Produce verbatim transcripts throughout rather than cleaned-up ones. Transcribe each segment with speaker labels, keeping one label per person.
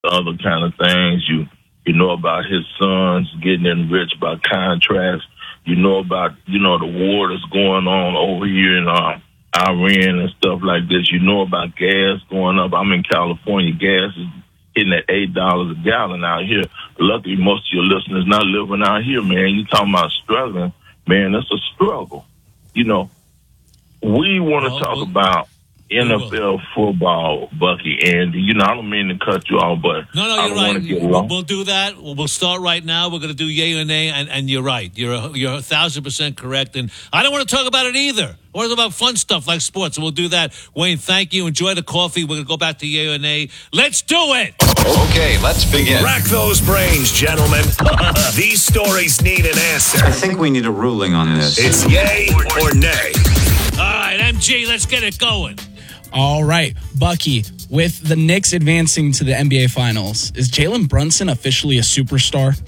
Speaker 1: other kind of things. You you know about his sons getting enriched by contracts. You know about, you know, the war that's going on over here in uh, Iran and stuff like this. You know about gas going up. I'm in California. Gas is hitting at eight dollars a gallon out here. Luckily, most of your listeners not living out here, man. You talking about struggling, man, that's a struggle. You know, we want to
Speaker 2: well,
Speaker 1: talk
Speaker 2: well,
Speaker 1: about N F L football, Bucky, and, you know, I don't mean to cut you off, but
Speaker 2: no, no,
Speaker 1: I
Speaker 2: you're
Speaker 1: don't want
Speaker 2: right.
Speaker 1: to get
Speaker 2: We'll,
Speaker 1: long.
Speaker 2: we'll do that. We'll, we'll start right now. We're going to do yay or nay, and, and you're right. You're a, you're a thousand percent correct, and I don't want to talk about it either. I want to talk about fun stuff like sports, so we'll do that. Wayne, thank you. Enjoy the coffee. We're going to go back to yay or nay. Let's do it!
Speaker 3: Okay, let's begin.
Speaker 4: Rack those brains, gentlemen. These stories need an answer.
Speaker 5: I think we need a ruling on this.
Speaker 4: It's yay or nay.
Speaker 2: All right, M G, let's get it going.
Speaker 6: All right, Bucky, with the Knicks advancing to the N B A Finals, is Jalen Brunson officially a superstar?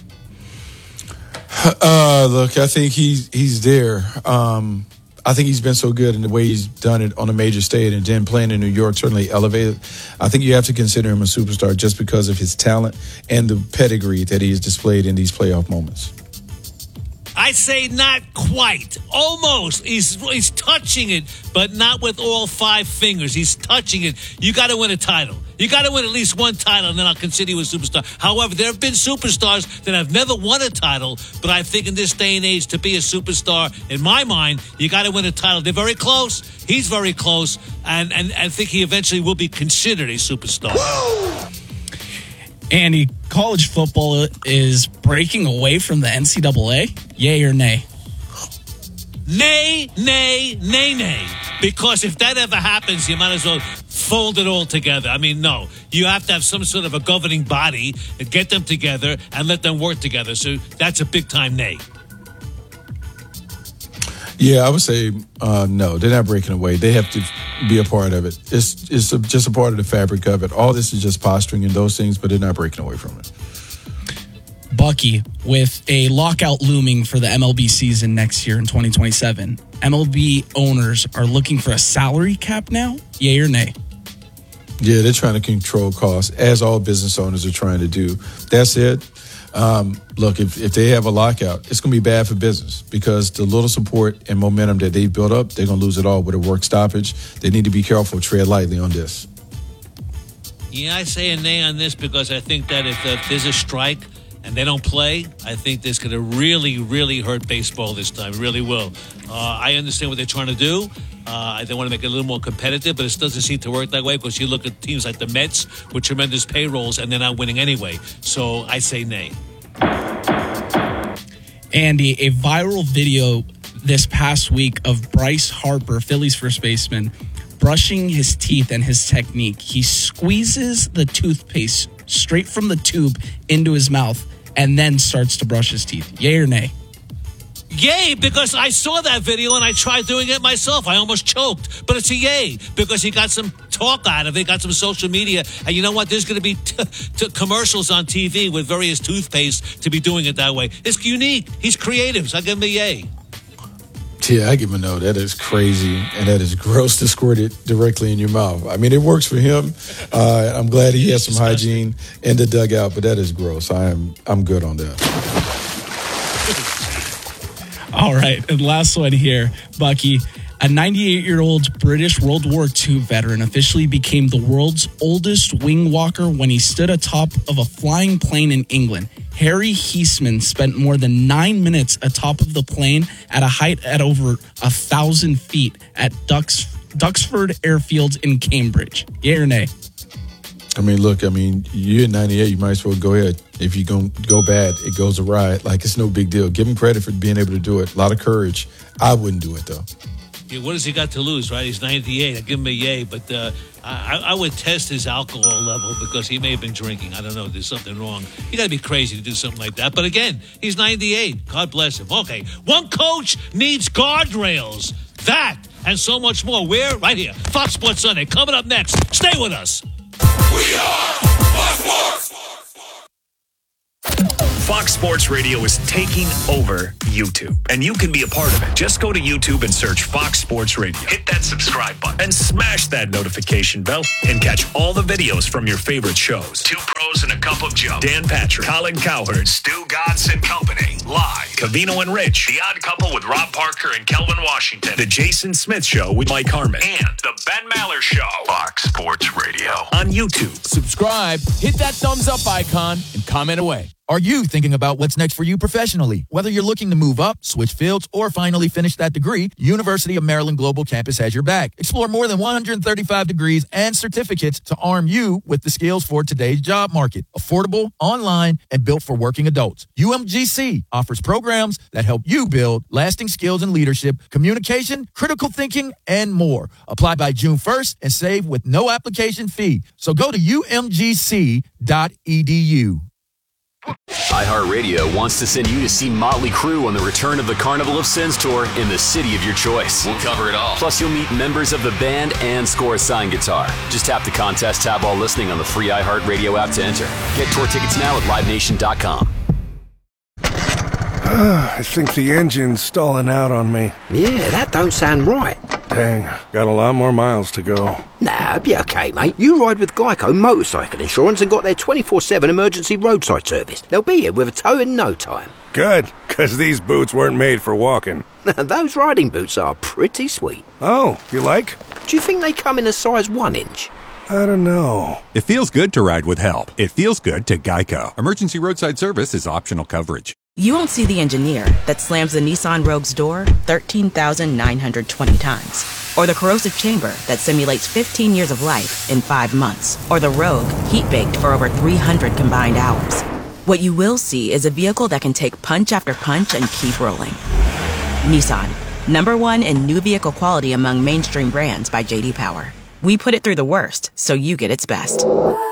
Speaker 7: Uh, look, I think he's he's there. Um, I think he's been so good in the way he's done it on a major stage, and then playing in New York certainly elevated. I think you have to consider him a superstar just because of his talent and the pedigree that he has displayed in these playoff moments.
Speaker 2: I say not quite. Almost. He's he's touching it, but not with all five fingers. He's touching it. You got to win a title. You got to win at least one title, and then I'll consider you a superstar. However, there have been superstars that have never won a title, but I think in this day and age, to be a superstar, in my mind, you got to win a title. They're very close. He's very close, and, and I think he eventually will be considered a superstar.
Speaker 6: Woo! Andy, college football is breaking away from the N C double A. Yay or nay?
Speaker 2: Nay, nay, nay, nay. Because if that ever happens, you might as well fold it all together. I mean, no. You have to have some sort of a governing body and get them together and let them work together. So that's a big-time nay.
Speaker 7: Yeah, I would say uh, no. They're not breaking away. They have to be a part of it. It's it's a, just a part of the fabric of it. All this is just posturing and those things, but they're not breaking away from it.
Speaker 6: Bucky, with a lockout looming for the M L B season next year in twenty twenty-seven, M L B owners are looking for a salary cap now? Yay or nay?
Speaker 7: Yeah, they're trying to control costs, as all business owners are trying to do. That's it. Um, look, if, if they have a lockout, it's going to be bad for business because the little support and momentum that they've built up, they're going to lose it all with a work stoppage. They need to be careful, tread lightly on this.
Speaker 2: Yeah, I say a nay on this because I think that if, uh, if there's a strike and they don't play, I think this could really, really hurt baseball this time. It really will. Uh, I understand what they're trying to do. Uh, they want to make it a little more competitive, but it doesn't seem to work that way because you look at teams like the Mets with tremendous payrolls and they're not winning anyway. So I say nay.
Speaker 6: Andy, a viral video this past week of Bryce Harper, Phillies first baseman, brushing his teeth and his technique. He squeezes the toothpaste straight from the tube into his mouth and then starts to brush his teeth. Yay or nay?
Speaker 2: Yay, because I saw that video and I tried doing it myself. I almost choked. But it's a yay because he got some talk out of it, got some social media. And you know what? There's going to be t- t- commercials on T V with various toothpaste to be doing it that way. It's unique. He's creative, so I give him a yay.
Speaker 7: Yeah, I give him a no. That is crazy, and that is gross to squirt it directly in your mouth. I mean, it works for him. Uh, I'm glad he has some hygiene in the dugout, but that is gross. I am I'm good on that.
Speaker 6: All right, and last one here, Bucky. A ninety-eight-year-old British World War Two veteran officially became the world's oldest wing walker when he stood atop of a flying plane in England. Harry Heisman spent more than nine minutes atop of the plane at a height at over a thousand feet at Dux, Duxford Airfield in Cambridge. Yay or nay?
Speaker 7: I mean, look, I mean, you're at ninety-eight, you might as well go ahead. If you're going to go bad, it goes awry. Like, it's no big deal. Give him credit for being able to do it. A lot of courage. I wouldn't do it, though.
Speaker 2: Yeah, what has he got to lose, right? He's ninety-eight. I give him a yay, but uh, I, I would test his alcohol level because he may have been drinking. I don't know. There's something wrong. You got to be crazy to do something like that. But again, he's ninety-eight. God bless him. Okay, one coach needs guardrails. That and so much more. Where? Right here. Fox Sports Sunday. Coming up next. Stay with us.
Speaker 4: We are Fox Sports. Fox Sports Radio is taking over YouTube, and you can be a part of it. Just go to YouTube and search Fox Sports Radio. Hit that subscribe button and smash that notification bell and catch all the videos from your favorite shows. Two Pros and a Cup of Joe. Dan Patrick, Colin Cowherd, Stu Godson and Company. Live. Cavino and Rich. The Odd Couple with Rob Parker and Kelvin Washington. The Jason Smith Show with Mike Harmon. And The Ben Maller Show. Fox Sports Radio. On YouTube.
Speaker 8: Subscribe, hit that thumbs up icon, and comment away.
Speaker 9: Are you thinking about what's next for you professionally? Whether you're looking to move up, switch fields, or finally finish that degree, University of Maryland Global Campus has your back. Explore more than one hundred thirty-five degrees and certificates to arm you with the skills for today's job market. Affordable, online, and built for working adults. U M G C offers programs that help you build lasting skills in leadership, communication, critical thinking, and more. Apply by June first and save with no application fee. So go to U M G C dot E D U.
Speaker 10: iHeartRadio wants to send you to see Motley Crue on the Return of the Carnival of Sins tour in the city of your choice. We'll cover it all. Plus, you'll meet members of the band and score a signed guitar. Just tap the contest tab while listening on the free iHeartRadio app to enter. Get tour tickets now at live nation dot com.
Speaker 11: I think the engine's stalling out on me.
Speaker 12: Yeah, that don't sound right.
Speaker 11: Dang, got a lot more miles to go.
Speaker 12: Nah, be okay, mate. You ride with Geico Motorcycle Insurance and got their twenty-four seven emergency roadside service. They'll be here with a tow in no time.
Speaker 11: Good, because these boots weren't made for walking.
Speaker 12: Those riding boots are pretty sweet.
Speaker 11: Oh, you like?
Speaker 12: Do you think they come in a size one inch?
Speaker 11: I don't know.
Speaker 13: It feels good to ride with help. It feels good to Geico. Emergency roadside service is optional coverage.
Speaker 14: You won't see the engineer that slams the Nissan Rogue's door thirteen thousand nine hundred twenty times. Or the corrosive chamber that simulates fifteen years of life in five months. Or the Rogue heat-baked for over three hundred combined hours. What you will see is a vehicle that can take punch after punch and keep rolling. Nissan, number one in new vehicle quality among mainstream brands by J D Power. We put it through the worst, so you get its best.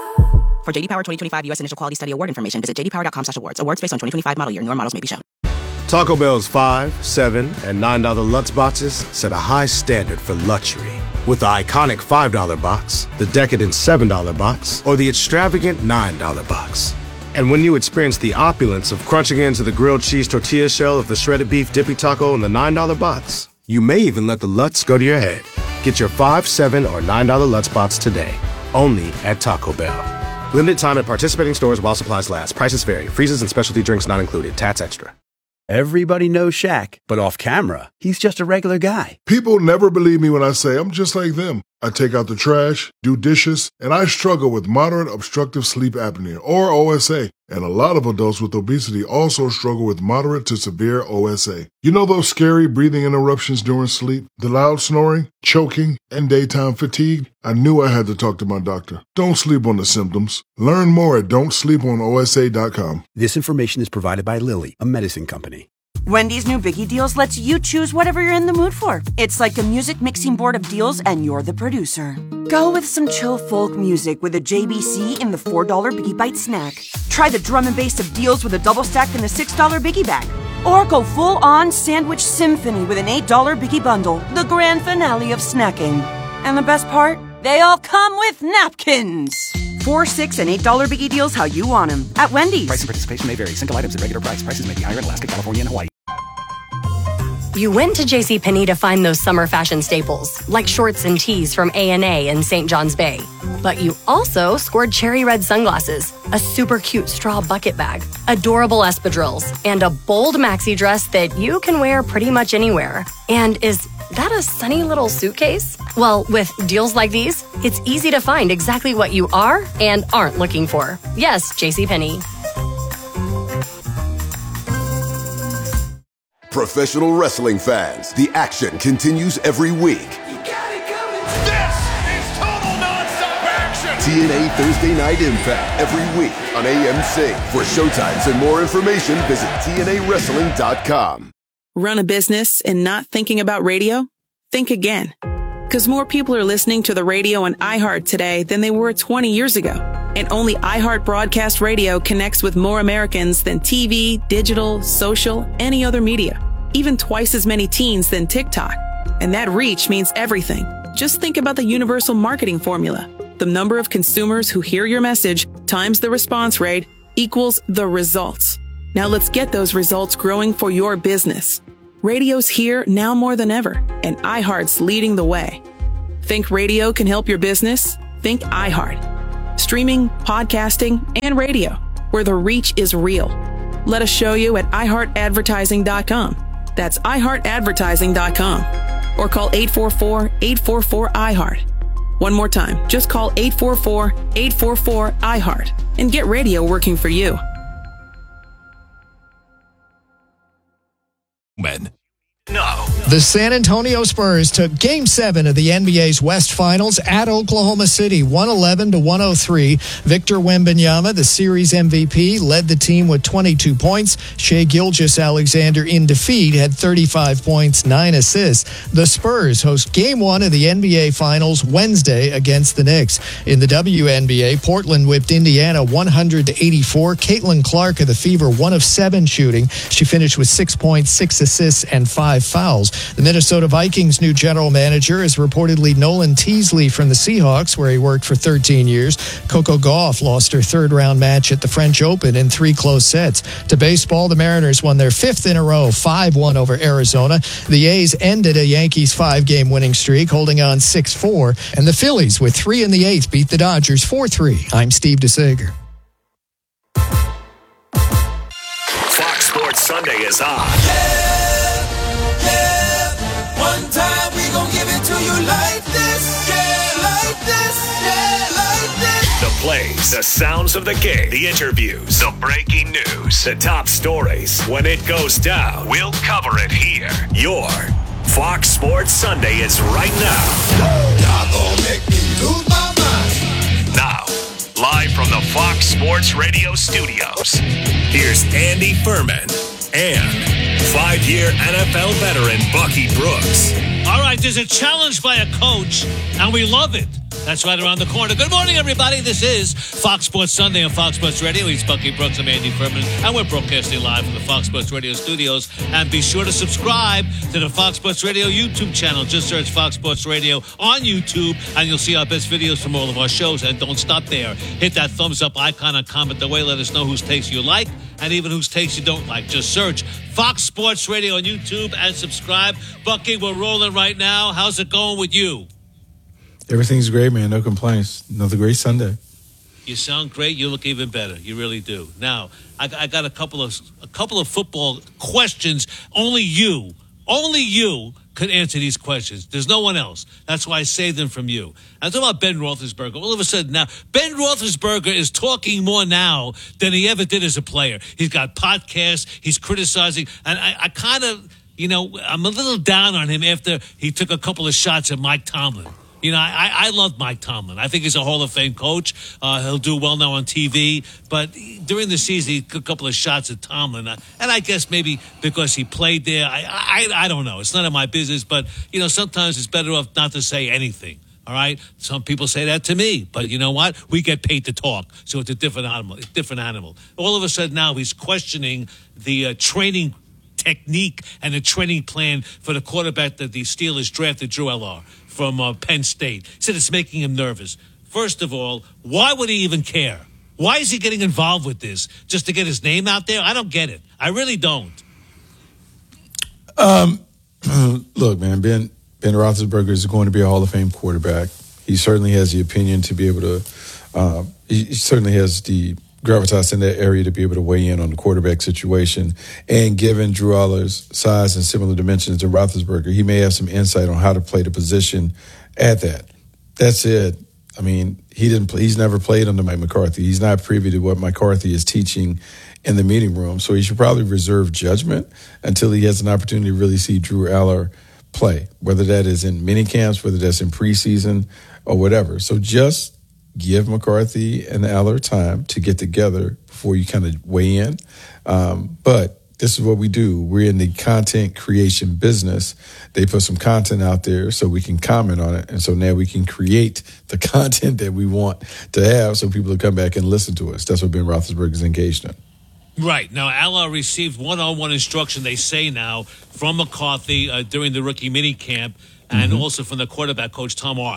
Speaker 14: For J D Power twenty twenty-five U S Initial Quality Study Award information, visit j d power dot com slash awards. Awards based on twenty twenty-five model year. Newer models may be shown.
Speaker 15: Taco Bell's five, seven, and nine dollar Lutz boxes set a high standard for luxury. With the iconic five dollar box, the decadent seven dollar box, or the extravagant nine dollar box. And when you experience the opulence of crunching into the grilled cheese tortilla shell of the shredded beef dippy taco in the nine dollar box, you may even let the Lutz go to your head. Get your five, seven, or nine dollar Lutz box today, only at Taco Bell. Limited time at participating stores while supplies last. Prices vary. Freezes and specialty drinks not included. Tats extra.
Speaker 16: Everybody knows Shaq, but off camera, he's just a regular guy.
Speaker 17: People never believe me when I say I'm just like them. I take out the trash, do dishes, and I struggle with moderate obstructive sleep apnea, or O S A. And a lot of adults with obesity also struggle with moderate to severe O S A. You know those scary breathing interruptions during sleep, the loud snoring, choking, and daytime fatigue? I knew I had to talk to my doctor. Don't sleep on the symptoms. Learn more at don't sleep on O S A dot com.
Speaker 16: This information is provided by Lilly, a medicine company.
Speaker 18: Wendy's new Biggie Deals lets you choose whatever you're in the mood for. It's like a music mixing board of deals, and you're the producer. Go with some chill folk music with a J B C in the four dollar Biggie Bite snack. Try the drum and bass of deals with a double stack in the six dollar Biggie Bag. Or go full-on sandwich symphony with an eight dollar Biggie Bundle, the grand finale of snacking. And the best part? They all come with napkins. Four, six, and eight dollar Biggie Deals how you want them at Wendy's.
Speaker 19: Price and participation may vary. Single items at regular price. Prices may be higher in Alaska, California, and Hawaii.
Speaker 20: You went to JCPenney to find those summer fashion staples, like shorts and tees from A and A in Saint John's Bay. But you also scored cherry red sunglasses, a super cute straw bucket bag, adorable espadrilles, and a bold maxi dress that you can wear pretty much anywhere. And is that a sunny little suitcase? Well, with deals like these, it's easy to find exactly what you are and aren't looking for. Yes, JCPenney.
Speaker 21: Professional wrestling fans, the action continues every week.
Speaker 4: You got it coming. This is total nonstop action.
Speaker 21: T N A Thursday Night Impact every week on A M C. For showtimes and more information, visit T N A wrestling dot com.
Speaker 22: Run a business and not thinking about radio? Think again. Because more people are listening to the radio on iHeart today than they were twenty years ago. And only iHeart Broadcast Radio connects with more Americans than T V, digital, social, any other media. Even twice as many teens than TikTok. And that reach means everything. Just think about the universal marketing formula. The number of consumers who hear your message times the response rate equals the results. Now let's get those results growing for your business. Radio's here now more than ever, and iHeart's leading the way. Think radio can help your business? Think iHeart. Streaming, podcasting, and radio, where the reach is real. Let us show you at i heart advertising dot com. That's i heart advertising dot com. Or call eight four four, eight four four, I heart. One more time, just call eight four four, eight four four, I heart and get radio working for you.
Speaker 4: Men. No.
Speaker 1: The San Antonio Spurs took Game seven of the N B A's West Finals at Oklahoma City, one eleven to one oh three. Victor Wembanyama, the series M V P, led the team with twenty-two points. Shai Gilgeous-Alexander, in defeat, had thirty-five points, nine assists. The Spurs host Game one of the N B A Finals Wednesday against the Knicks. In the W N B A, Portland whipped Indiana one hundred to eighty-four. Caitlin Clark of the Fever, one of seven shooting. She finished with six points, six assists, and five fouls. The Minnesota Vikings' new general manager is reportedly Nolan Teasley from the Seahawks, where he worked for thirteen years. Coco Gauff lost her third-round match at the French Open in three close sets. To baseball, the Mariners won their fifth in a row, five one over Arizona. The A's ended a Yankees five-game winning streak, holding on six four. And the Phillies, with three in the eighth, beat the Dodgers four three. I'm Steve DeSager.
Speaker 4: Fox Sports Sunday is on.
Speaker 3: One time we gon' give it to you like this, yeah, like this, yeah, like this.
Speaker 4: The plays, the sounds of the game, the interviews, the breaking news, the top stories. When it goes down, we'll cover it here. Your Fox Sports Sunday is right now.
Speaker 3: Y'all gon' make me lose my mind.
Speaker 4: Now, live from the Fox Sports Radio studios, here's Andy Furman and five-year N F L veteran Bucky Brooks.
Speaker 2: All right, there's a challenge by a coach, and we love it. That's right around the corner. Good morning, everybody. This is Fox Sports Sunday on Fox Sports Radio. He's Bucky Brooks. I'm Andy Furman, and we're broadcasting live from the Fox Sports Radio studios. And be sure to subscribe to the Fox Sports Radio YouTube channel. Just search Fox Sports Radio on YouTube, and you'll see our best videos from all of our shows. And don't stop there. Hit that thumbs up icon and comment away. Let us know whose takes you like and even whose takes you don't like. Just search Fox Sports Radio on YouTube and subscribe. Bucky, we're rolling right now. How's it going with you?
Speaker 7: Everything's great, man. No complaints. Another great Sunday.
Speaker 2: You sound great. You look even better. You really do. Now, I, I got a couple of a couple of football questions. Only you, only you could answer these questions. There's no one else. That's why I saved them from you. I'm talking about Ben Roethlisberger. All of a sudden now, Ben Roethlisberger is talking more now than he ever did as a player. He's got podcasts. He's criticizing. And I, I kind of, you know, I'm a little down on him after he took a couple of shots at Mike Tomlin. You know, I, I love Mike Tomlin. I think he's a Hall of Fame coach. Uh, he'll do well now on T V. But during the season, he took a couple of shots at Tomlin. And I guess maybe because he played there, I, I, I don't know. It's none of my business. But, you know, sometimes it's better off not to say anything. All right? Some people say that to me. But you know what? We get paid to talk. So it's a different animal. Different animal. All of a sudden now he's questioning the uh, training technique and the training plan for the quarterback that the Steelers drafted, Drew Eller, from uh, Penn State. He said it's making him nervous. First of all, why would he even care? Why is he getting involved with this? Just to get his name out there? I don't get it. I really don't.
Speaker 7: Um, look, man, Ben Ben Roethlisberger is going to be a Hall of Fame quarterback. He certainly has the opinion to be able to. Uh, he, he certainly has the gravitas in that area to be able to weigh in on the quarterback situation. And given Drew Eller's size and similar dimensions to Roethlisberger, he may have some insight on how to play the position at that. That's it. I mean, he didn't. Play, he's never played under Mike McCarthy. He's not privy to what McCarthy is teaching in the meeting room. So he should probably reserve judgment until he has an opportunity to really see Drew Eller play, whether that is in mini camps, whether that's in preseason or whatever. So just give McCarthy and Eller time to get together before you kind of weigh in. Um, but this is what we do. We're in the content creation business. They put some content out there so we can comment on it. And so now we can create the content that we want to have so people will come back and listen to us. That's what Ben Roethlisberger is engaged in.
Speaker 2: Right. Now, Eller received one-on-one instruction, they say now, from McCarthy uh, during the rookie mini camp and mm-hmm. also from the quarterback coach, Tom Arth.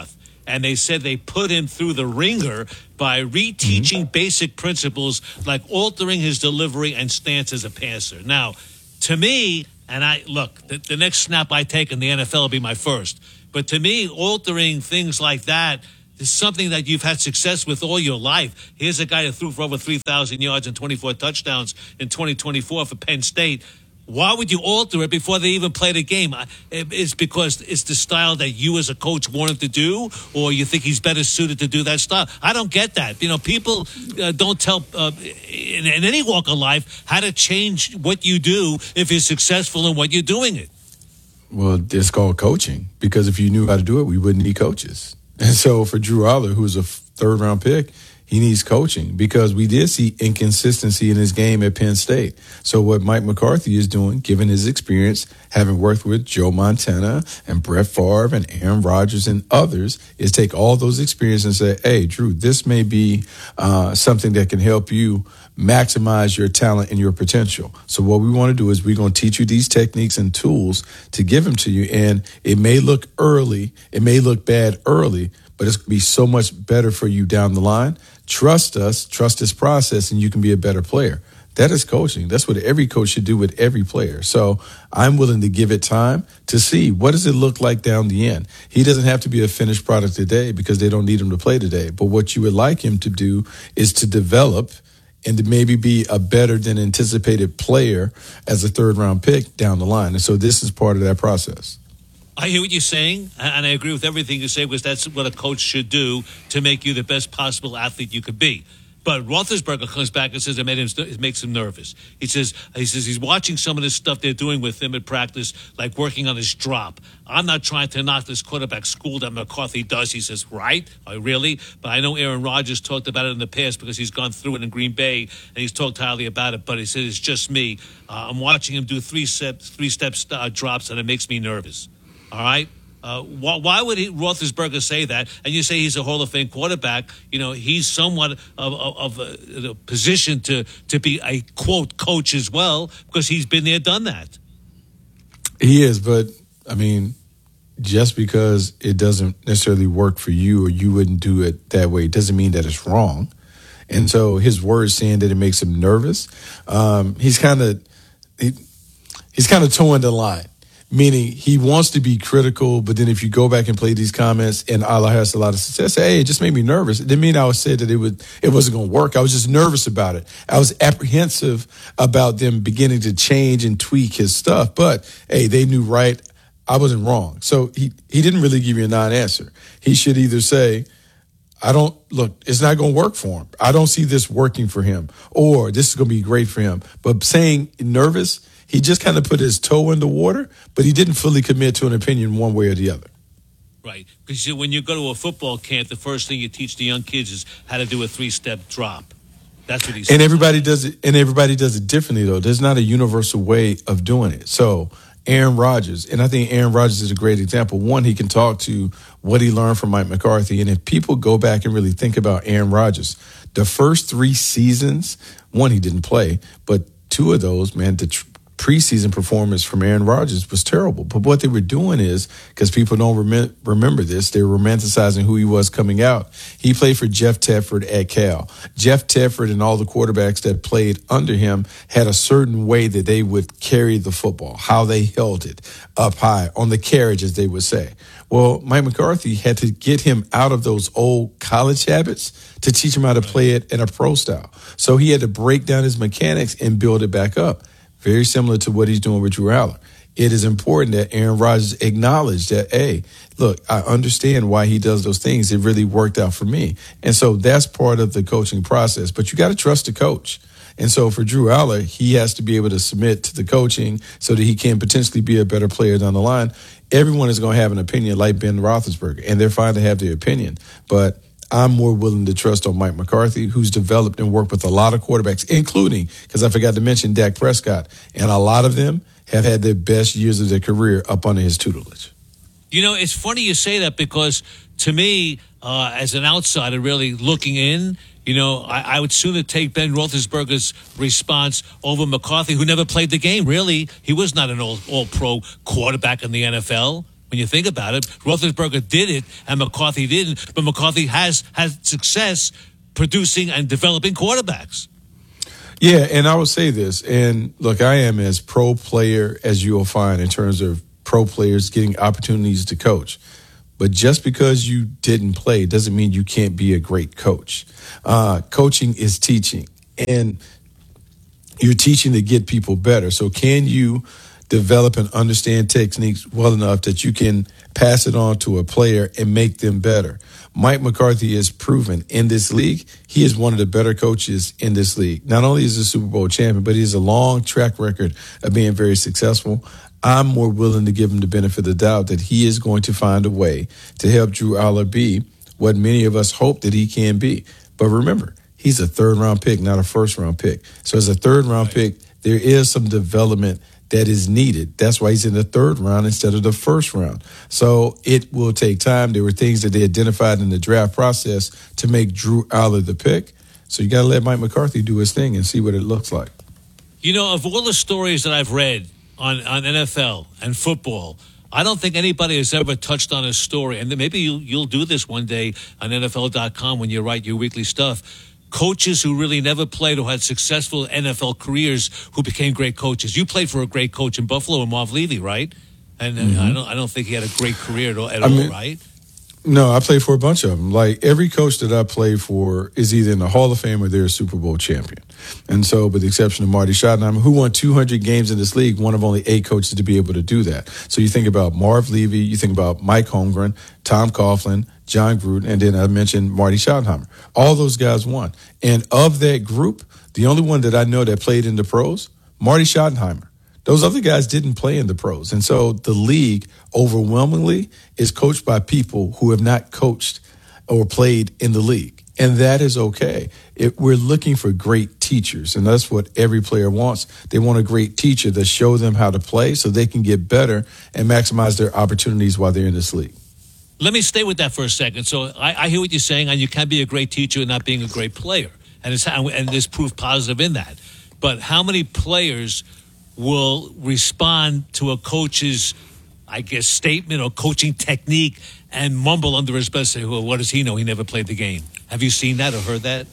Speaker 2: and they said they put him through the ringer by reteaching mm-hmm. basic principles like altering his delivery and stance as a passer. Now, to me, and I look, the, the next snap I take in the N F L will be my first. But to me, altering things like that is something that you've had success with all your life. Here's a guy that threw for over three thousand yards and twenty-four touchdowns in twenty twenty-four for Penn State. Why would you alter it before they even played a game? It's because it's the style that you as a coach want him to do, or you think he's better suited to do that style? I don't get that. You know, people uh, don't tell uh, in, in any walk of life how to change what you do if you're successful in what you're doing it.
Speaker 7: Well, it's called coaching, because if you knew how to do it, we wouldn't need coaches. And so for Drew Aller, who's a third-round pick, he needs coaching, because we did see inconsistency in his game at Penn State. So what Mike McCarthy is doing, given his experience, having worked with Joe Montana and Brett Favre and Aaron Rodgers and others, is take all those experiences and say, hey, Drew, this may be uh, something that can help you maximize your talent and your potential. So what we want to do is we're going to teach you these techniques and tools to give them to you. And it may look early, it may look bad early, but it's going to be so much better for you down the line. Trust us, trust this process, and you can be a better player. That is coaching. That's what every coach should do with every player. So I'm willing to give it time to see what does it look like down the end. He doesn't have to be a finished product today because they don't need him to play today. But what you would like him to do is to develop and to maybe be a better than anticipated player as a third round pick down the line. And so this is part of that process.
Speaker 2: I hear what you're saying, and I agree with everything you say, because that's what a coach should do to make you the best possible athlete you could be. But Roethlisberger comes back and says it, made him, it makes him nervous. He says he says he's watching some of this stuff they're doing with him at practice, like working on his drop. I'm not trying to knock this quarterback school that McCarthy does. He says, right? Oh, really? But I know Aaron Rodgers talked about it in the past because he's gone through it in Green Bay, and he's talked highly about it. But he said, it's just me. Uh, I'm watching him do three-step three-step uh, drops, and it makes me nervous. All right? Uh, why, why would he, Roethlisberger say that? And you say he's a Hall of Fame quarterback. You know, he's somewhat of, of, of a, a position to, to be a, quote, coach as well, because he's been there, done that.
Speaker 7: He is, but, I mean, just because it doesn't necessarily work for you or you wouldn't do it that way doesn't mean that it's wrong. And so his words saying that it makes him nervous, um, he's kind of he, he's kind of towing the line. Meaning he wants to be critical, but then if you go back and play these comments and Allah has a lot of success, say, hey, it just made me nervous. It didn't mean I was said that it would it wasn't going to work. I was just nervous about it. I was apprehensive about them beginning to change and tweak his stuff. But hey, they knew right. I wasn't wrong. So he, he didn't really give you a non-answer. He should either say, I don't look, it's not going to work for him. I don't see this working for him, or this is going to be great for him. But saying nervous, he just kind of put his toe in the water, but he didn't fully commit to an opinion one way or the other.
Speaker 2: Right. Because when you go to a football camp, the first thing you teach the young kids is how to do a three-step drop. That's what he said.
Speaker 7: And everybody does it, and everybody does it differently, though. There's not a universal way of doing it. So Aaron Rodgers, and I think Aaron Rodgers is a great example. One, he can talk to what he learned from Mike McCarthy. And if people go back and really think about Aaron Rodgers, the first three seasons, one, he didn't play, but two of those, man, the tr- preseason performance from Aaron Rodgers was terrible. But what they were doing is, because people don't rem- remember this, they were romanticizing who he was coming out. He played for Jeff Tedford at Cal. Jeff Tedford and all the quarterbacks that played under him had a certain way that they would carry the football, how they held it up high on the carriage, as they would say. Well, Mike McCarthy had to get him out of those old college habits to teach him how to play it in a pro style. So he had to break down his mechanics and build it back up. Very similar to what he's doing with Drew Aller. It is important that Aaron Rodgers acknowledge that, hey, look, I understand why he does those things. It really worked out for me. And so that's part of the coaching process. But you got to trust the coach. And so for Drew Aller, he has to be able to submit to the coaching so that he can potentially be a better player down the line. Everyone is going to have an opinion like Ben Roethlisberger, and they're fine to have their opinion. But I'm more willing to trust on Mike McCarthy, who's developed and worked with a lot of quarterbacks, including, because I forgot to mention, Dak Prescott. And a lot of them have had their best years of their career up under his tutelage.
Speaker 2: You know, it's funny you say that, because to me, uh, as an outsider really looking in, you know, I, I would sooner take Ben Roethlisberger's response over McCarthy, who never played the game, really. He was not an all, all-pro quarterback in the N F L. when you think about it. Roethlisberger did it, and McCarthy didn't. But McCarthy has had success producing and developing quarterbacks.
Speaker 7: Yeah, and I will say this, and look, I am as pro player as you'll find in terms of pro players getting opportunities to coach. But just because you didn't play doesn't mean you can't be a great coach. Uh, coaching is teaching, and you're teaching to get people better. So can you develop and understand techniques well enough that you can pass it on to a player and make them better? Mike McCarthy is proven in this league. He is one of the better coaches in this league. Not only is he a Super Bowl champion, but he has a long track record of being very successful. I'm more willing to give him the benefit of the doubt that he is going to find a way to help Drew Aller be what many of us hope that he can be. But remember, he's a third-round pick, not a first-round pick. So as a third-round pick, there is some development that is needed. That's why he's in the third round instead of the first round. So it will take time. There were things that they identified in the draft process to make Drew Aller the pick. So you got to let Mike McCarthy do his thing and see what it looks like.
Speaker 2: You know, of all the stories that I've read on, on N F L and football, I don't think anybody has ever touched on a story, and maybe you'll, you'll do this one day on N F L dot com when you write your weekly stuff. Coaches who really never played or had successful N F L careers who became great coaches. You played for a great coach in Buffalo, Marv Levy, right? And mm-hmm. I don't, I don't think he had a great career at all, at all mean, right?
Speaker 7: No, I played for a bunch of them. Like every coach that I played for is either in the Hall of Fame or they're a Super Bowl champion. And so, with the exception of Marty Schottenheimer, who won two hundred games in this league, one of only eight coaches to be able to do that. So you think about Marv Levy, you think about Mike Holmgren, Tom Coughlin, John Gruden, and then I mentioned Marty Schottenheimer. All those guys won. And of that group, the only one that I know that played in the pros, Marty Schottenheimer. Those other guys didn't play in the pros. And so the league overwhelmingly is coached by people who have not coached or played in the league. And that is okay. It, we're looking for great teachers, and that's what every player wants. They want a great teacher to show them how to play so they can get better and maximize their opportunities while they're in this league.
Speaker 2: Let me stay with that for a second. So I, I hear what you're saying, and you can be a great teacher and not being a great player. And, it's, and there's proof positive in that. But how many players will respond to a coach's, I guess, statement or coaching technique and mumble under his breath, say, well, what does he know? He never played the game. Have you seen that or heard that?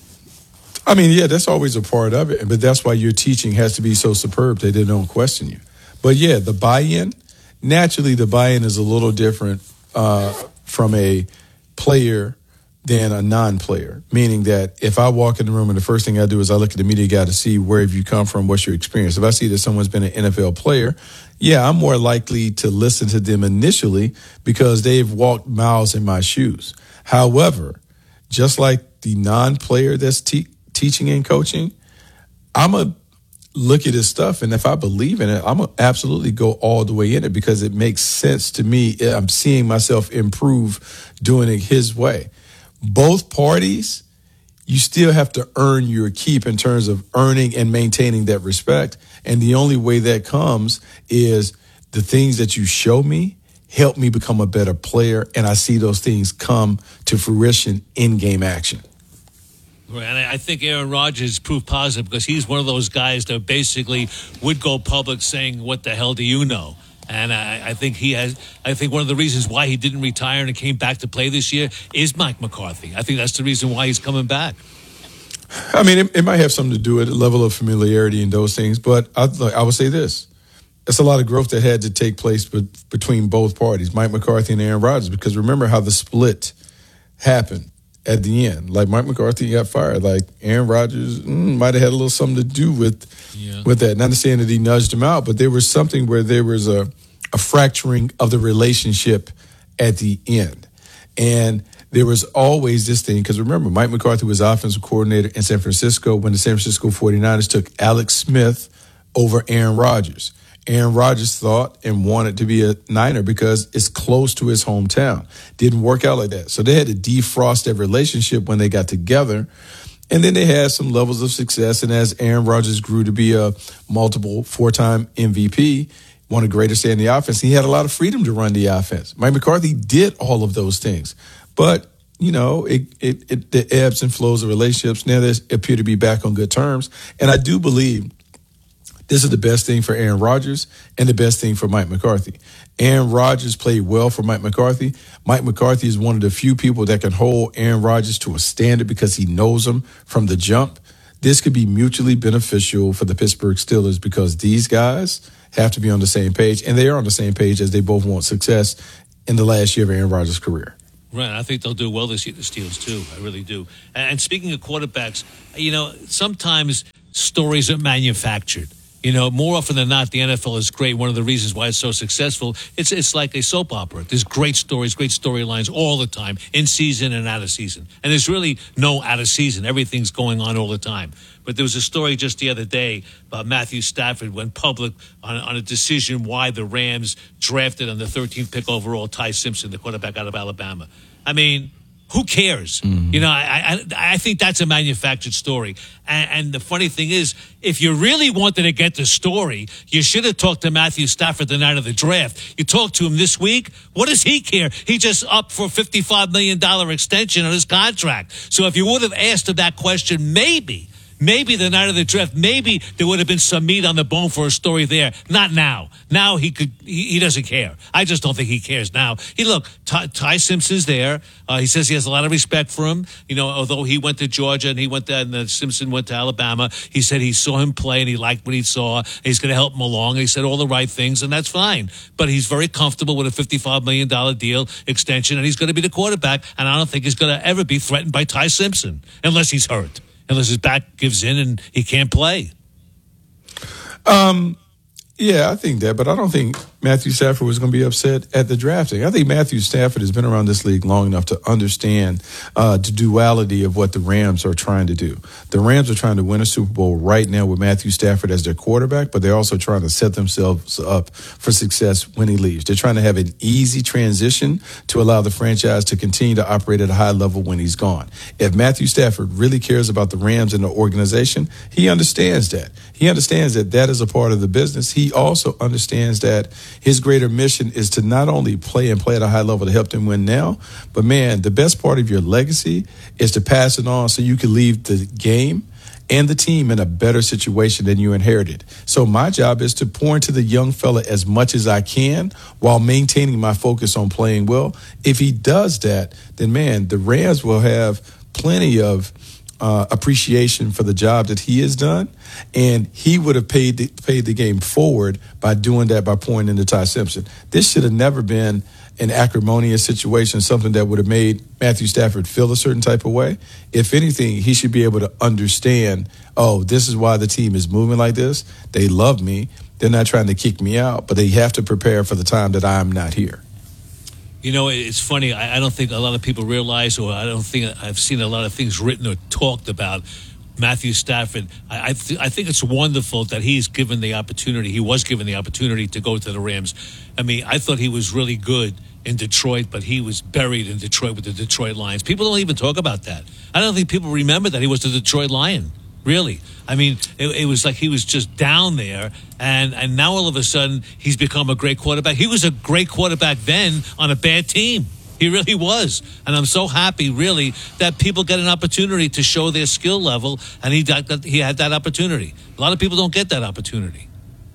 Speaker 7: I mean, yeah, that's always a part of it. But that's why your teaching has to be so superb that they don't question you. But, yeah, the buy-in, naturally the buy-in is a little different uh, from a player than a non-player, meaning that if I walk in the room and the first thing I do is I look at the media guy to see where have you come from, what's your experience. If I see that someone's been an N F L player, yeah, I'm more likely to listen to them initially because they've walked miles in my shoes. However, just like the non-player that's te- teaching and coaching, I'm going to look at his stuff, and if I believe in it, I'm going to absolutely go all the way in it because it makes sense to me. I'm seeing myself improve doing it his way. Both parties, you still have to earn your keep in terms of earning and maintaining that respect. And the only way that comes is the things that you show me help me become a better player, and I see those things come to fruition in game action.
Speaker 2: Right, and I think Aaron Rodgers is proof positive because he's one of those guys that basically would go public saying, what the hell do you know? And I, I think he has. I think one of the reasons why he didn't retire and came back to play this year is Mike McCarthy. I think that's the reason why he's coming back.
Speaker 7: I mean, it, it might have something to do with the level of familiarity and those things, but I, I would say this. It's a lot of growth that had to take place be, between both parties, Mike McCarthy and Aaron Rodgers, because remember how the split happened at the end. Like, Mike McCarthy got fired. Like, Aaron Rodgers mm, might have had a little something to do with yeah. with that. Not to say that he nudged him out, but there was something where there was a, a fracturing of the relationship at the end. And there was always this thing, because remember, Mike McCarthy was offensive coordinator in San Francisco when the San Francisco forty-niners took Alex Smith over Aaron Rodgers. Aaron Rodgers thought and wanted to be a Niner because it's close to his hometown. Didn't work out like that. So they had to defrost their relationship when they got together. And then they had some levels of success. And as Aaron Rodgers grew to be a multiple four-time M V P, one of the greatest in the offense, he had a lot of freedom to run the offense. Mike McCarthy did all of those things. But, you know, it, it, it the ebbs and flows of relationships. Now they appear to be back on good terms. And I do believe This is the best thing for Aaron Rodgers and the best thing for Mike McCarthy. Aaron Rodgers played well for Mike McCarthy. Mike McCarthy is one of the few people that can hold Aaron Rodgers to a standard because he knows him from the jump. This could be mutually beneficial for the Pittsburgh Steelers because these guys have to be on the same page, and they are on the same page as they both want success in the last year of Aaron Rodgers' career.
Speaker 2: Right, I think they'll do well this year, the Steelers, too. I really do. And speaking of quarterbacks, you know, sometimes stories are manufactured. You know, more often than not, the N F L is great. One of the reasons why it's so successful, it's it's like a soap opera. There's great stories, great storylines all the time, in season and out of season. And there's really no out of season. Everything's going on all the time. But there was a story just the other day about Matthew Stafford went public on, on a decision why the Rams drafted on the thirteenth pick overall Ty Simpson, the quarterback out of Alabama. I mean, who cares? Mm-hmm. You know, I, I I think that's a manufactured story. And, and the funny thing is, if you really wanted to get the story, you should have talked to Matthew Stafford the night of the draft. You talked to him this week. What does he care? He just up for a fifty-five million dollars extension on his contract. So if you would have asked him that question, maybe, maybe the night of the draft, maybe there would have been some meat on the bone for a story there. Not now. Now he could. He, he doesn't care. I just don't think he cares now. He look, Ty, Ty Simpson's there. Uh, he says he has a lot of respect for him. You know, although he went to Georgia and he went to, and uh, Simpson went to Alabama. He said he saw him play and he liked what he saw. And he's going to help him along. And he said all the right things, and that's fine. But he's very comfortable with a fifty-five million dollars deal extension, and he's going to be the quarterback. And I don't think he's going to ever be threatened by Ty Simpson unless he's hurt. Unless his back gives in and he can't play.
Speaker 7: Um, yeah, I think that, but I don't think Matthew Stafford was going to be upset at the drafting. I think Matthew Stafford has been around this league long enough to understand uh, the duality of what the Rams are trying to do. The Rams are trying to win a Super Bowl right now with Matthew Stafford as their quarterback, but they're also trying to set themselves up for success when he leaves. They're trying to have an easy transition to allow the franchise to continue to operate at a high level when he's gone. If Matthew Stafford really cares about the Rams and the organization, he understands that. He understands that that is a part of the business. He also understands that his greater mission is to not only play and play at a high level to help them win now, but, man, the best part of your legacy is to pass it on so you can leave the game and the team in a better situation than you inherited. So my job is to pour into the young fella as much as I can while maintaining my focus on playing well. If he does that, then, man, the Rams will have plenty of Uh, appreciation for the job that he has done, and he would have paid the, paid the game forward by doing that, by pouring into Ty Simpson. This should have never been an acrimonious situation, something that would have made Matthew Stafford feel a certain type of way. If anything, he should be able to understand, oh, this is why the team is moving like this. They love me. They're not trying to kick me out, but they have to prepare for the time that I'm not here.
Speaker 2: You know, it's funny. I, I don't think a lot of people realize, or I don't think I've seen a lot of things written or talked about Matthew Stafford. I I, th- I think it's wonderful that he's given the opportunity. He was given the opportunity to go to the Rams. I mean, I thought he was really good in Detroit, but he was buried in Detroit with the Detroit Lions. People don't even talk about that. I don't think people remember that he was the Detroit Lion. Really. I mean, it, it was like he was just down there, and, and now all of a sudden he's become a great quarterback. He was a great quarterback then on a bad team. He really was. And I'm so happy, really, that people get an opportunity to show their skill level, and he got, he had that opportunity. A lot of people don't get that opportunity.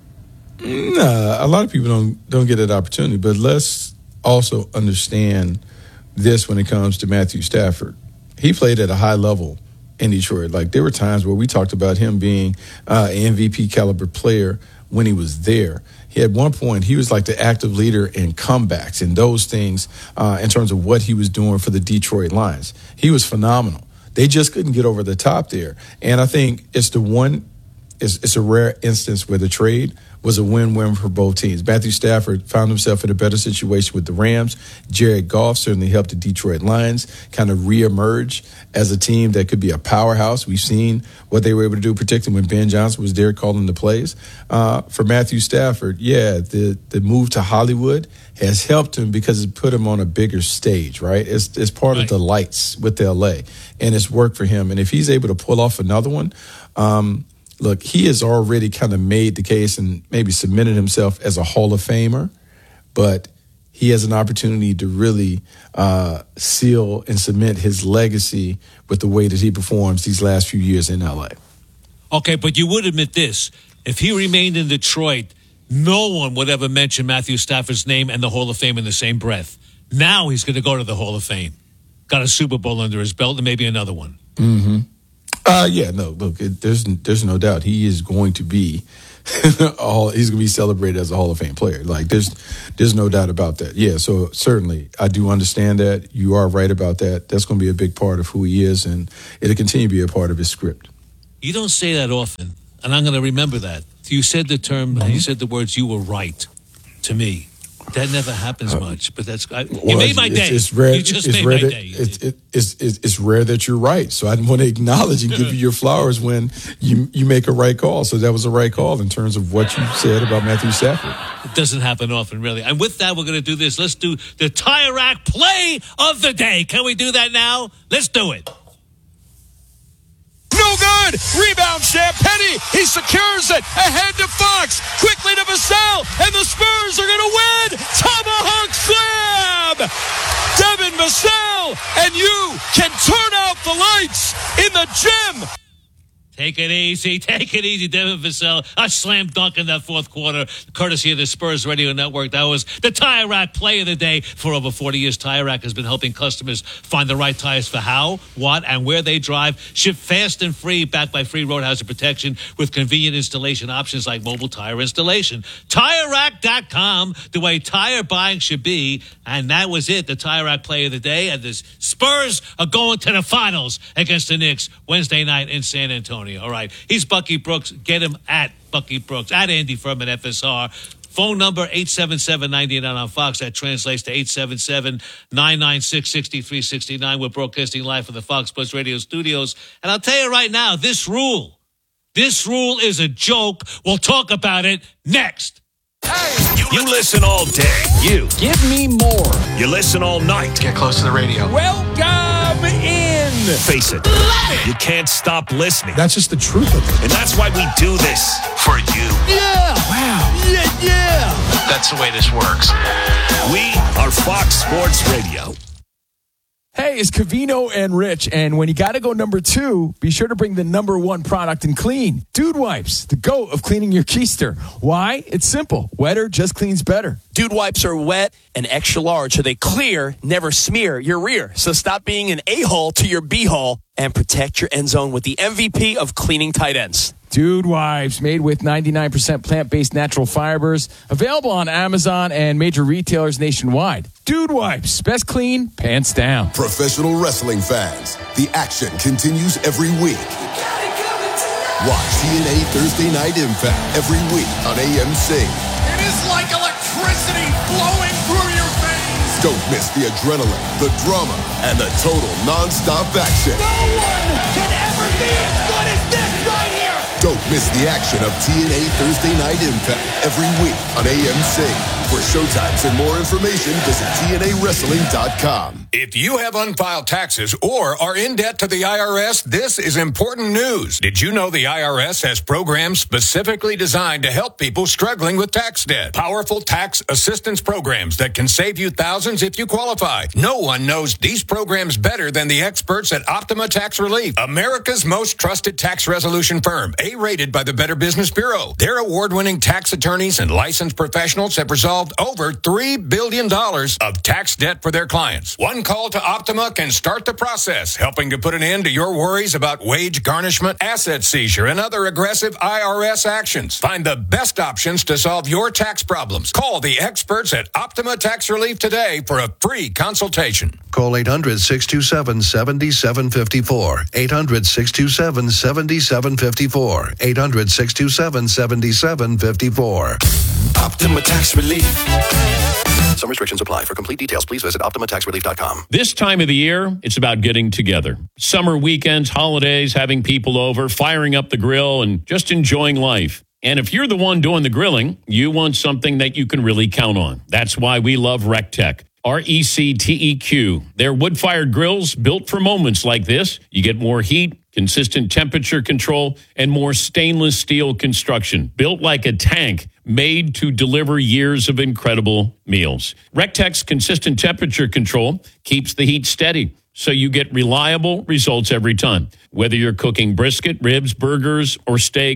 Speaker 7: Nah, a lot of people don't don't get that opportunity, but let's also understand this when it comes to Matthew Stafford. He played at a high level in Detroit. Like, there were times where we talked about him being uh, an M V P caliber player when he was there. He at one point, he was like the active leader in comebacks and those things uh, in terms of what he was doing for the Detroit Lions. He was phenomenal. They just couldn't get over the top there. And I think it's the one, it's, it's a rare instance where the trade was a win-win for both teams. Matthew Stafford found himself in a better situation with the Rams. Jared Goff certainly helped the Detroit Lions kind of reemerge as a team that could be a powerhouse. We've seen what they were able to do, particularly when Ben Johnson was there calling the plays. Uh, for Matthew Stafford, yeah, the, the move to Hollywood has helped him because it put him on a bigger stage, right? It's, it's part right. of the lights with L A, and it's worked for him. And if he's able to pull off another one, um, look, he has already kind of made the case and maybe cemented himself as a Hall of Famer, but he has an opportunity to really uh, seal and cement his legacy with the way that he performs these last few years in L A.
Speaker 2: Okay, but you would admit this. if he remained in Detroit, no one would ever mention Matthew Stafford's name and the Hall of Fame in the same breath. Now he's going to go to the Hall of Fame. Got a Super Bowl under his belt and maybe another one.
Speaker 7: Mm-hmm. Uh, yeah, no, look, it, there's there's no doubt he is going to be all. He's going to be celebrated as a Hall of Fame player. Like there's there's no doubt about that. Yeah, so certainly I do understand that. You are right about that. That's going to be a big part of who he is, and it'll continue to be a part of his script.
Speaker 2: You don't say that often, and I'm going to remember that. You said the term, mm-hmm. you said the words, "You were right," to me. That never happens uh, much, but that's I, you well, made my day.
Speaker 7: It's, it's rare.
Speaker 2: You just
Speaker 7: it's
Speaker 2: made
Speaker 7: rare
Speaker 2: my
Speaker 7: that,
Speaker 2: day.
Speaker 7: It's, it, it's, it's, it's rare that you're right. So I want to acknowledge and give you your flowers when you you make a right call. So that was a right call in terms of what you said about Matthew Stafford.
Speaker 2: It doesn't happen often, really. And with that, we're going to do this. Let's do the Tire Rack play of the day. Can we do that now? Let's do it.
Speaker 5: No good. Rebound, Sam Penny. He secures it. Ahead to Fox. Quickly to Vassell. And the Spurs are going to win. Tomahawk slam. Devin Vassell. And you can turn out the lights in the gym.
Speaker 2: Take it easy. Take it easy, Devin Vassell. A slam dunk in that fourth quarter, courtesy of the Spurs Radio Network. That was the Tire Rack play of the day. For over forty years, Tire Rack has been helping customers find the right tires for how, what, and where they drive. Ship fast and free, backed by free road hazard protection with convenient installation options like mobile tire installation. Tire Rack dot com, the way tire buying should be. And that was it, the Tire Rack play of the day. And the Spurs are going to the finals against the Knicks Wednesday night in San Antonio. All right. He's Bucky Brooks. Get him at Bucky Brooks, at Andy Furman F S R. Phone number eight seven seven, nine nine on Fox. That translates to eight seven seven, nine nine six, six three six nine. We're broadcasting live from the Fox Sports Radio studios. And I'll tell you right now, this rule, this rule is a joke. We'll talk about it next.
Speaker 4: Hey, you, you listen all day. You.
Speaker 8: Give me more.
Speaker 4: You listen all night.
Speaker 6: Get close to the radio.
Speaker 8: Welcome in.
Speaker 4: Face it. You can't stop listening.
Speaker 7: That's just the truth of it.
Speaker 4: And that's why we do this. For you.
Speaker 8: Yeah.
Speaker 7: Wow.
Speaker 8: Yeah, yeah.
Speaker 6: That's the way this works.
Speaker 4: We are Fox Sports Radio.
Speaker 8: Hey, it's Covino and Rich, and when you got to go number two, be sure to bring the number one product in clean. Dude Wipes, the GOAT of cleaning your keister. Why? It's simple. Wetter just cleans better.
Speaker 23: Dude Wipes are wet and extra large, so they clear, never smear your rear. So stop being an a-hole to your b-hole and protect your end zone with the M V P of cleaning tight ends.
Speaker 8: Dude Wipes, made with ninety-nine percent plant-based natural fibers, available on Amazon and major retailers nationwide. Dude Wipes, best clean, pants down.
Speaker 21: Professional wrestling fans, the action continues every week. Watch T N A Thursday Night Impact every week on A M C.
Speaker 5: It is like electricity flowing through your veins.
Speaker 21: Don't miss the adrenaline, the drama, and the total non-stop action.
Speaker 5: No one can ever be as good as this right here.
Speaker 21: Don't miss the action of T N A Thursday Night Impact every week on A M C. For showtimes and more information, visit T N A wrestling dot com.
Speaker 24: If you have unfiled taxes or are in debt to the I R S, this is important news. Did you know the I R S has programs specifically designed to help people struggling with tax debt? Powerful tax assistance programs that can save you thousands if you qualify. No one knows these programs better than the experts at Optima Tax Relief, America's most trusted tax resolution firm, A-rated by the Better Business Bureau. Their award-winning tax attorneys and licensed professionals have resolved over three billion dollars of tax debt for their clients. One call to Optima can start the process, helping to put an end to your worries about wage garnishment, asset seizure, and other aggressive I R S actions. Find the best options to solve your tax problems. Call the experts at Optima Tax Relief today for a free consultation.
Speaker 25: Call eight hundred, six two seven, seven seven five four. eight hundred, six two seven, seven seven five four. eight hundred, six two seven, seven seven five four.
Speaker 5: Optima Tax Relief.
Speaker 25: Some restrictions apply. For complete details, please visit Optima Tax Relief dot com.
Speaker 26: This time of the year, it's about getting together. Summer weekends, holidays, having people over, firing up the grill, and just enjoying life. And if you're the one doing the grilling, you want something that you can really count on. That's why we love RecTech. R E C T E Q. They're wood-fired grills built for moments like this. You get more heat, consistent temperature control, and more stainless steel construction. Built like a tank, made to deliver years of incredible meals. RecTech's consistent temperature control keeps the heat steady, so you get reliable results every time. Whether you're cooking brisket, ribs, burgers, or steaks,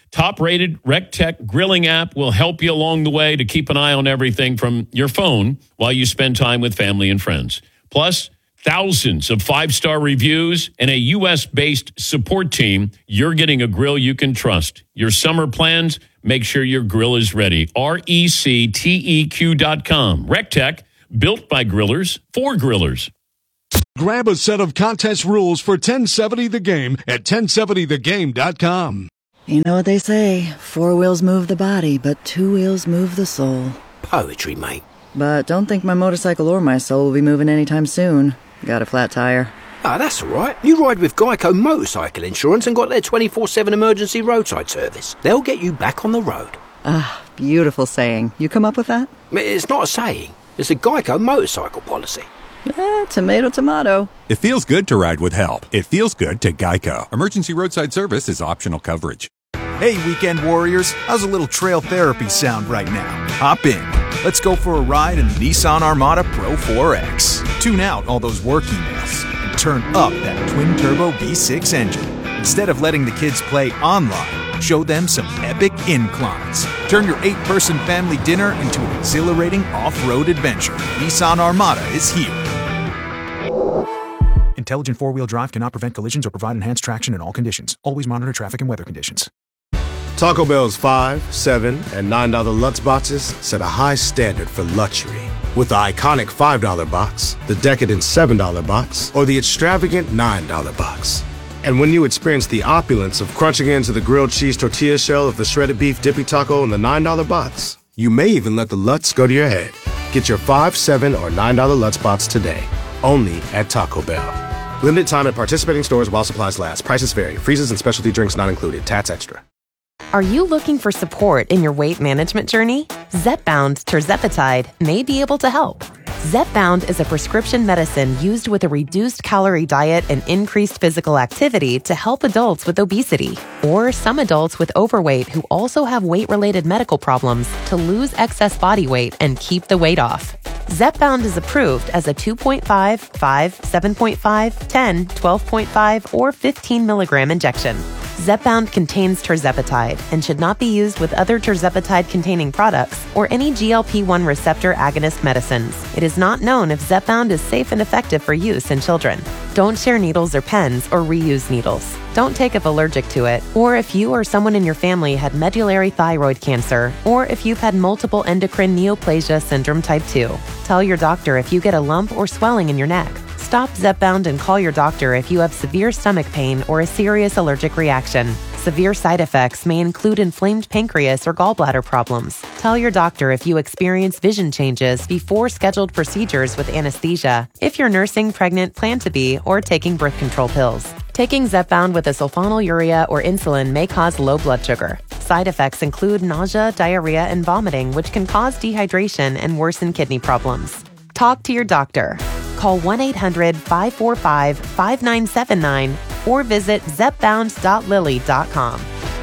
Speaker 26: Top-rated RecTech grilling app will help you along the way to keep an eye on everything from your phone while you spend time with family and friends. Plus, thousands of five-star reviews and a U S-based support team. You're getting a grill you can trust. Your summer plans, make sure your grill is ready. R E C T E Q dot com. RecTech, built by grillers for grillers.
Speaker 9: Grab a set of contest rules for ten seventy The Game at ten seventy the game dot com.
Speaker 10: You know what they say, four wheels move the body, but two wheels move the soul.
Speaker 11: Poetry, mate.
Speaker 10: But don't think my motorcycle or my soul will be moving anytime soon. Got a flat tire.
Speaker 11: Ah, that's all right. You ride with Geico Motorcycle Insurance and got their twenty-four seven emergency roadside service. They'll get you back on the road.
Speaker 10: Ah, beautiful saying. You come up with that?
Speaker 11: It's not a saying. It's a Geico motorcycle policy.
Speaker 10: Eh, tomato, tomato.
Speaker 12: It feels good to ride with help. It feels good to Geico. Emergency roadside service is optional coverage.
Speaker 13: Hey, weekend warriors. How's a little trail therapy sound right now? Hop in. Let's go for a ride in the Nissan Armada Pro four X. Tune out all those work emails and turn up that twin-turbo V six engine. Instead of letting the kids play online, show them some epic inclines. Turn your eight-person family dinner into an exhilarating off-road adventure. Nissan Armada is here. Intelligent four-wheel drive cannot prevent collisions or provide enhanced traction in all conditions. Always monitor traffic and weather conditions.
Speaker 15: Taco Bell's five, seven, and nine dollar Lutz boxes set a high standard for luxury. With the iconic five dollar box, the decadent seven dollar box, or the extravagant nine dollar box. And when you experience the opulence of crunching into the grilled cheese tortilla shell of the shredded beef dippy taco in the nine dollar box, you may even let the Lutz go to your head. Get your five, seven, or nine dollar Lutz box today, only at Taco Bell. Limited time at participating stores while supplies last. Prices vary. Freezes and specialty drinks not included. Tats extra.
Speaker 14: Are you looking for support in your weight management journey? Zepbound tirzepatide may be able to help. Zepbound is a prescription medicine used with a reduced calorie diet and increased physical activity to help adults with obesity or some adults with overweight who also have weight-related medical problems to lose excess body weight and keep the weight off. Zepbound is approved as a two point five, five, seven point five, ten, twelve point five, or fifteen milligram injection. Zepbound contains tirzepatide and should not be used with other tirzepatide-containing products or any G L P one receptor agonist medicines. It is not known if Zepbound is safe and effective for use in children. Don't share needles or pens or reuse needles. Don't take if allergic to it, or if you or someone in your family had medullary thyroid cancer, or if you've had multiple endocrine neoplasia syndrome type two. Tell your doctor if you get a lump or swelling in your neck. Stop Zepbound and call your doctor if you have severe stomach pain or a serious allergic reaction. Severe side effects may include inflamed pancreas or gallbladder problems. Tell your doctor if you experience vision changes before scheduled procedures with anesthesia, if you're nursing, pregnant, plan to be, or taking birth control pills. Taking Zepbound with a sulfonylurea or insulin may cause low blood sugar. Side effects include nausea, diarrhea, and vomiting, which can cause dehydration and worsen kidney problems. Talk to your doctor. Call one eight hundred, five four five, five nine seven nine or visit zepbound dot lilly dot com.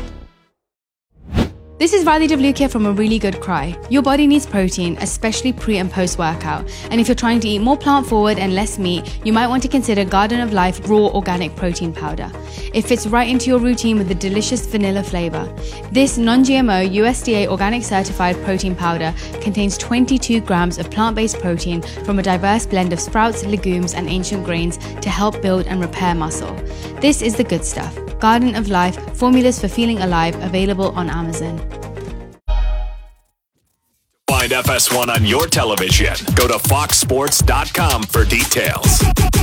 Speaker 27: This is Riley DeVlukia from A Really Good Cry. Your body needs protein, especially pre and post workout. And if you're trying to eat more plant forward and less meat, you might want to consider Garden of Life Raw Organic Protein Powder. It fits right into your routine with a delicious vanilla flavor. This non-G M O U S D A organic certified protein powder contains twenty-two grams of plant-based protein from a diverse blend of sprouts, legumes, and ancient grains to help build and repair muscle. This is the good stuff. Garden of Life, formulas for feeling alive, available on Amazon.
Speaker 4: Find F S one on your television. Go to fox sports dot com for details.